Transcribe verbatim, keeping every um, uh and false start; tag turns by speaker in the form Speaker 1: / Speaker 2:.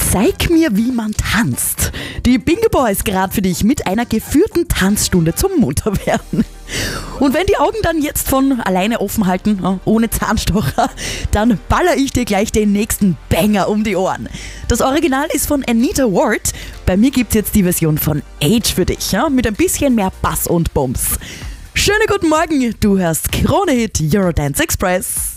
Speaker 1: Zeig mir, wie man tanzt. Die Bingo Boys gerade für dich mit einer geführten Tanzstunde zum Munterwerden. Und wenn die Augen dann jetzt von alleine offen halten, ohne Zahnstocher, dann baller ich dir gleich den nächsten Banger um die Ohren. Das Original ist von Anita Ward. Bei mir gibt's jetzt die Version von Age für dich, ja, mit ein bisschen mehr Bass und Bums. Schönen guten Morgen, du hörst Krone Hit Eurodance Express.